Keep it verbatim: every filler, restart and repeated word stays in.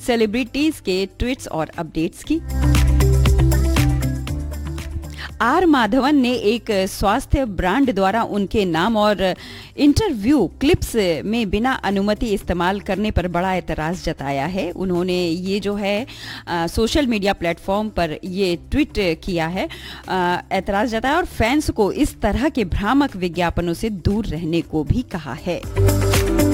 Celebrities के tweets और updates की। आर माधवन ने एक स्वास्थ्य ब्रांड द्वारा उनके नाम और इंटरव्यू क्लिप्स में बिना अनुमति इस्तेमाल करने पर बड़ा एतराज़ जताया है। उन्होंने ये जो है आ, सोशल मीडिया प्लेटफॉर्म पर ये ट्वीट किया है, एतराज़ जताया और फैंस को इस तरह के भ्रामक विज्ञापनों से दूर रहने को भी कहा है।